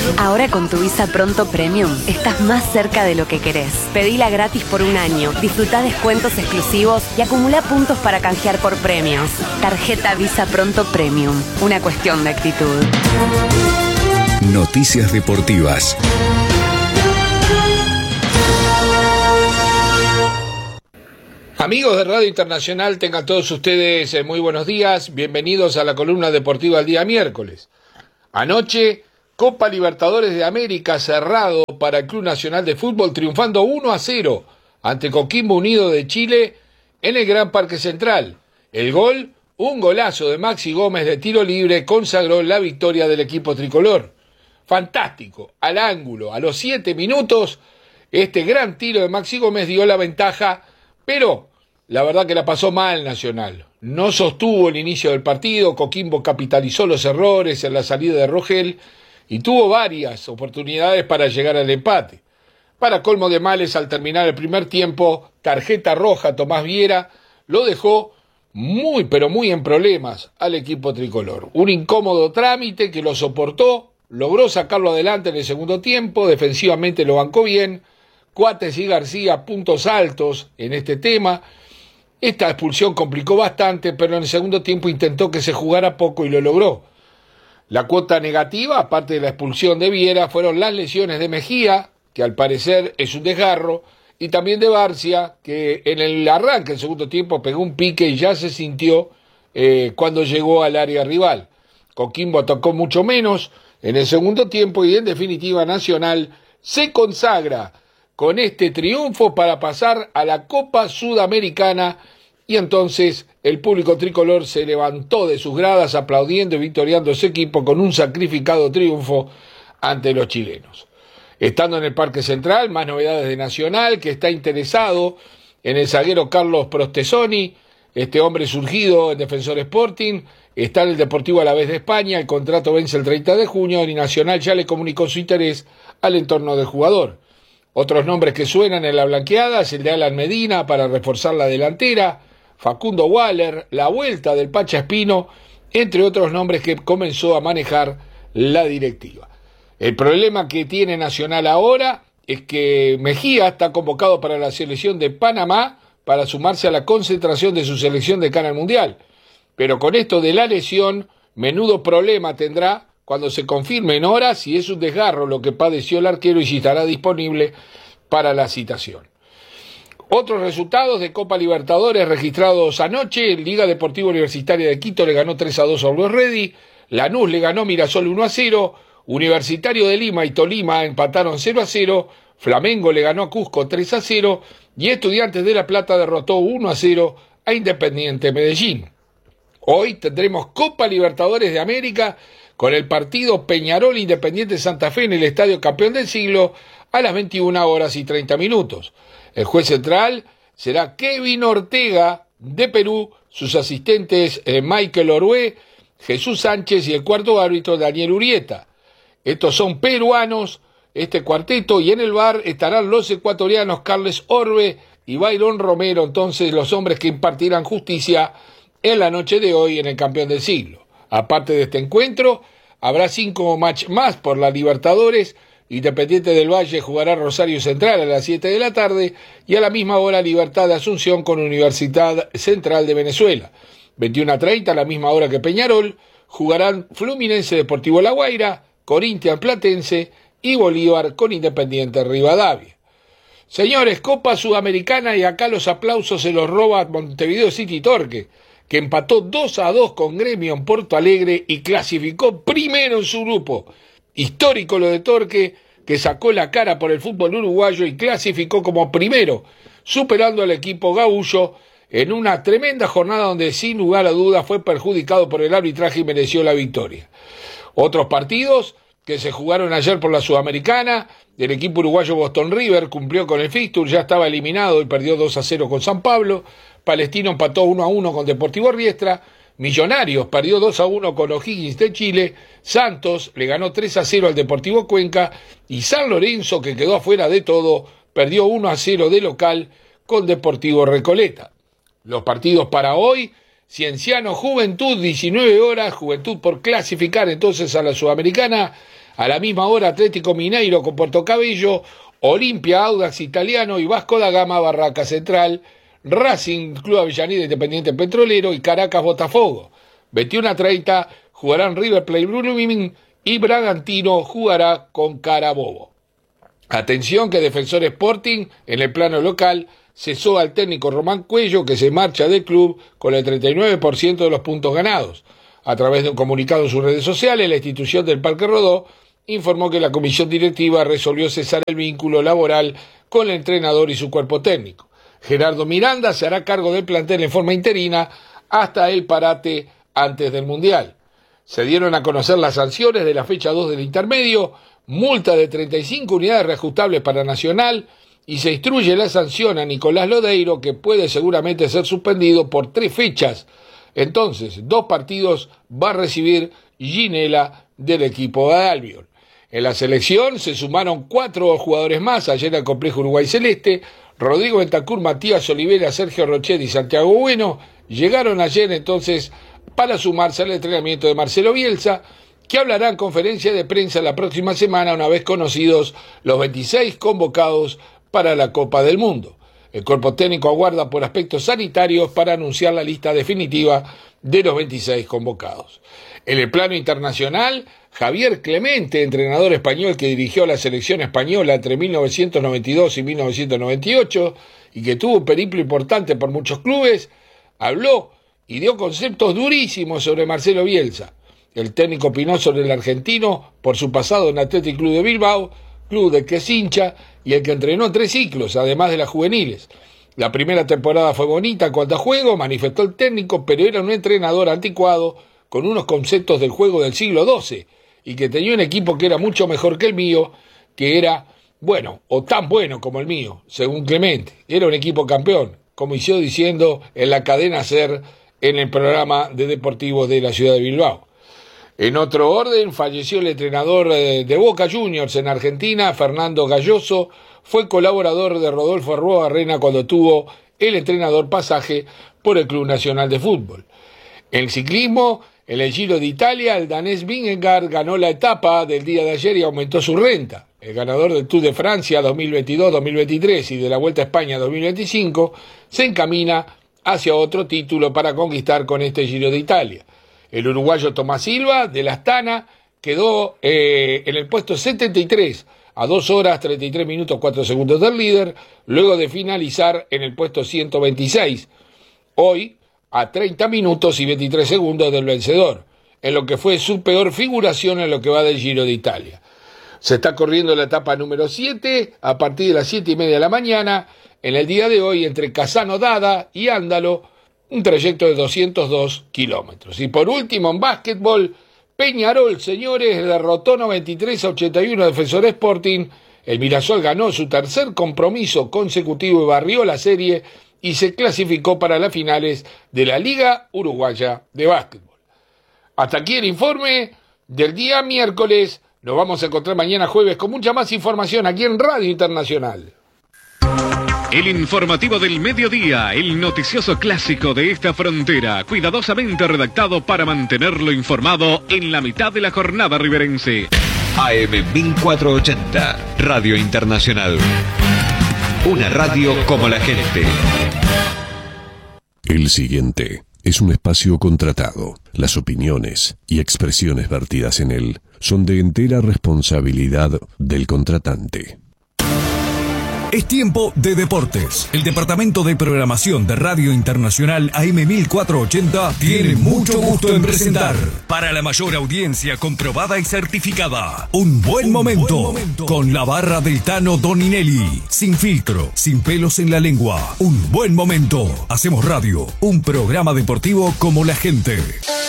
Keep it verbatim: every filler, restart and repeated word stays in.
Ahora con tu Visa Pronto Premium estás más cerca de lo que querés. Pedila gratis por un año, disfrutá descuentos exclusivos y acumulá puntos para canjear por premios. Tarjeta Visa Pronto Premium, una cuestión de actitud. Noticias deportivas. Amigos de Radio Internacional, tengan todos ustedes eh, muy buenos días. Bienvenidos a la columna deportiva del día miércoles. Anoche, Copa Libertadores de América cerrado para el Club Nacional de Fútbol, triunfando uno a cero ante Coquimbo Unido de Chile en el Gran Parque Central. El gol, un golazo de Maxi Gómez de tiro libre, consagró la victoria del equipo tricolor. Fantástico, al ángulo, a los siete minutos, este gran tiro de Maxi Gómez dio la ventaja, pero la verdad que la pasó mal Nacional. No sostuvo el inicio del partido, Coquimbo capitalizó los errores en la salida de Rogel y tuvo varias oportunidades para llegar al empate. Para colmo de males, al terminar el primer tiempo, tarjeta roja Tomás Viera lo dejó muy pero muy en problemas al equipo tricolor. Un incómodo trámite que lo soportó, logró sacarlo adelante en el segundo tiempo, defensivamente lo bancó bien. Cuates y García, puntos altos en este tema. Esta expulsión complicó bastante, pero en el segundo tiempo intentó que se jugara poco y lo logró. La cuota negativa, aparte de la expulsión de Viera, fueron las lesiones de Mejía, que al parecer es un desgarro, y también de Barcia, que en el arranque del segundo tiempo pegó un pique y ya se sintió eh, cuando llegó al área rival. Coquimbo atacó mucho menos en el segundo tiempo y en definitiva Nacional se consagra con este triunfo para pasar a la Copa Sudamericana, y entonces el público tricolor se levantó de sus gradas aplaudiendo y victoriando a su equipo con un sacrificado triunfo ante los chilenos. Estando en el Parque Central, más novedades de Nacional, que está interesado en el zaguero Carlos Prostesoni, este hombre surgido en Defensor Sporting, está en el Deportivo Alavés de España, el contrato vence el treinta de junio y Nacional ya le comunicó su interés al entorno del jugador. Otros nombres que suenan en la blanqueada es el de Alan Medina para reforzar la delantera, Facundo Waller, la vuelta del Pacha Espino, entre otros nombres que comenzó a manejar la directiva. El problema que tiene Nacional ahora es que Mejía está convocado para la selección de Panamá para sumarse a la concentración de su selección de cara al Mundial. Pero con esto de la lesión, menudo problema tendrá cuando se confirme en horas si es un desgarro lo que padeció el arquero y si estará disponible para la citación. Otros resultados de Copa Libertadores registrados anoche: Liga Deportiva Universitaria de Quito le ganó tres a dos a Always Ready, Lanús le ganó Mirasol uno a cero, Universitario de Lima y Tolima empataron cero a cero, Flamengo le ganó a Cusco tres a cero y Estudiantes de La Plata derrotó uno a cero a Independiente Medellín. Hoy tendremos Copa Libertadores de América con el partido Peñarol Independiente Santa Fe en el Estadio Campeón del Siglo a las veintiuna horas y treinta minutos. El juez central será Kevin Ortega de Perú, sus asistentes eh, Michael Orué, Jesús Sánchez y el cuarto árbitro Daniel Urieta. Estos son peruanos, este cuarteto, y en el V A R estarán los ecuatorianos Carles Orbe y Byron Romero, entonces los hombres que impartirán justicia en la noche de hoy en el Campeón del Siglo. Aparte de este encuentro, habrá cinco match más por la Libertadores. Independiente del Valle jugará Rosario Central a las siete de la tarde y a la misma hora Libertad de Asunción con Universidad Central de Venezuela. veintiuna a treinta, a la misma hora que Peñarol, jugarán Fluminense Deportivo La Guaira, Corinthians Platense y Bolívar con Independiente Rivadavia. Señores, Copa Sudamericana, y acá los aplausos se los roba Montevideo City Torque, que empató dos a dos con Gremio en Porto Alegre y clasificó primero en su grupo. Histórico lo de Torque, que sacó la cara por el fútbol uruguayo y clasificó como primero, superando al equipo gaúcho en una tremenda jornada donde sin lugar a dudas fue perjudicado por el arbitraje y mereció la victoria. Otros partidos que se jugaron ayer por la Sudamericana: el equipo uruguayo Boston River cumplió con el fixture, ya estaba eliminado y perdió dos a cero con San Pablo. Palestino empató uno a uno con Deportivo Riestra. Millonarios perdió dos a uno con O'Higgins de Chile. Santos le ganó tres a cero al Deportivo Cuenca. Y San Lorenzo, que quedó afuera de todo, perdió uno a cero de local con Deportivo Recoleta. Los partidos para hoy: Cienciano Juventud, diecinueve horas, Juventud por clasificar entonces a la Sudamericana. A la misma hora, Atlético Mineiro con Puerto Cabello, Olimpia, Audax Italiano y Vasco da Gama, Barraca Central, Racing, Club Avellaneda, Independiente Petrolero y Caracas, Botafogo. veintiuno a treinta jugarán River Plate, Blooming y Bragantino jugará con Carabobo. Atención que Defensor Sporting, en el plano local, cesó al técnico Román Cuello, que se marcha del club con el treinta y nueve por ciento de los puntos ganados. A través de un comunicado en sus redes sociales, la institución del Parque Rodó informó que la comisión directiva resolvió cesar el vínculo laboral con el entrenador y su cuerpo técnico. Gerardo Miranda se hará cargo del plantel en forma interina hasta el parate antes del Mundial. Se dieron a conocer las sanciones de la fecha dos del intermedio, multa de treinta y cinco unidades reajustables para Nacional, y se instruye la sanción a Nicolás Lodeiro, que puede seguramente ser suspendido por tres fechas. Entonces, dos partidos va a recibir Ginela del equipo de Albion. En la selección se sumaron cuatro jugadores más ayer al complejo Uruguay Celeste. Rodrigo Bentancur, Matías Olivera, Sergio Rochet y Santiago Bueno llegaron ayer entonces para sumarse al entrenamiento de Marcelo Bielsa, que hablará en conferencia de prensa la próxima semana una vez conocidos los veintiséis convocados para la Copa del Mundo. El cuerpo técnico aguarda por aspectos sanitarios para anunciar la lista definitiva de los veintiséis convocados. En el plano internacional, Javier Clemente, entrenador español que dirigió la selección española entre mil novecientos noventa y dos y mil novecientos noventa y ocho y que tuvo un periplo importante por muchos clubes, habló y dio conceptos durísimos sobre Marcelo Bielsa. El técnico opinó sobre el argentino por su pasado en Athletic Club de Bilbao, club del que es hincha y el que entrenó tres ciclos, además de las juveniles. La primera temporada fue bonita en cuanto a juego, manifestó el técnico, pero era un entrenador anticuado con unos conceptos del juego del siglo doce y que tenía un equipo que era mucho mejor que el mío, que era bueno o tan bueno como el mío, según Clemente. Era un equipo campeón, como inició diciendo en la cadena SER en el programa de deportivos de la ciudad de Bilbao. En otro orden, falleció el entrenador de Boca Juniors en Argentina, Fernando Galloso. Fue colaborador de Rodolfo Arruabarrena cuando tuvo el entrenador pasaje por el Club Nacional de Fútbol. En ciclismo, en el Giro de Italia, el danés Vingegaard ganó la etapa del día de ayer y aumentó su renta. El ganador del Tour de Francia dos mil veintidós dos mil veintitrés y de la Vuelta a España dos mil veinticinco se encamina hacia otro título para conquistar con este Giro de Italia. El uruguayo Tomás Silva, de la Astana, quedó eh, en el puesto setenta y tres, a dos horas, treinta y tres minutos, cuatro segundos del líder, luego de finalizar en el puesto ciento veintiséis, hoy a treinta minutos y veintitrés segundos del vencedor, en lo que fue su peor figuración en lo que va del Giro de Italia. Se está corriendo la etapa número siete, a partir de las siete y media de la mañana, en el día de hoy, entre Casano Dada y Ándalo, un trayecto de doscientos dos kilómetros. Y por último, en básquetbol, Peñarol, señores, derrotó noventa y tres a ochenta y uno a Defensor Sporting. El Mirasol ganó su tercer compromiso consecutivo y barrió la serie y se clasificó para las finales de la Liga Uruguaya de Básquetbol. Hasta aquí el informe del día miércoles. Nos vamos a encontrar mañana jueves con mucha más información aquí en Radio Internacional. El informativo del mediodía, el noticioso clásico de esta frontera, cuidadosamente redactado para mantenerlo informado en la mitad de la jornada riverense. A M mil cuatrocientos ochenta, Radio Internacional. Una radio como la gente. El siguiente es un espacio contratado. Las opiniones y expresiones vertidas en él son de entera responsabilidad del contratante. Es tiempo de deportes. El departamento de programación de Radio Internacional A M mil cuatrocientos ochenta tiene mucho gusto en presentar, para la mayor audiencia comprobada y certificada, un buen, un momento, buen momento con la barra del Tano Doninelli. Sin filtro, sin pelos en la lengua. Un buen momento. Hacemos radio, un programa deportivo como la gente.